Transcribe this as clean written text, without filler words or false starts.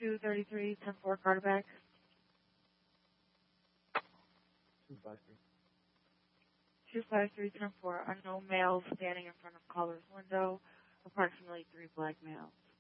233, 10-4, Carterback. 253, 10-4, unknown male standing in front of caller's window, approximately 3 black males.